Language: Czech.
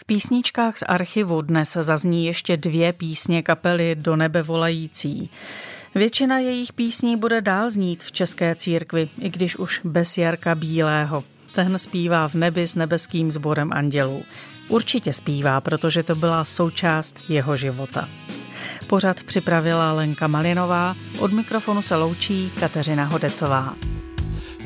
písničkách z archivu dnes zazní ještě 2 písně kapely Do nebe volající. Většina jejich písní bude dál znít v české církvi, i když už bez Jarka Bílého. Ten zpívá v nebi s nebeským sborem andělů. Určitě zpívá, protože to byla součást jeho života. Pořad připravila Lenka Malinová, od mikrofonu se loučí Kateřina Hodecová.